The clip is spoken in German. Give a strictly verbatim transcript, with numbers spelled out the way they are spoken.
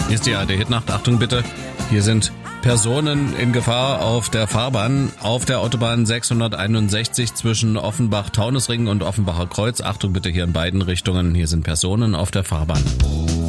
Hier ist die A R D-Hitnacht. Achtung bitte, hier sind Personen in Gefahr auf der Fahrbahn auf der Autobahn sechshunderteinundsechzig zwischen Offenbach-Taunusring und Offenbacher Kreuz. Achtung bitte hier in beiden Richtungen, hier sind Personen auf der Fahrbahn.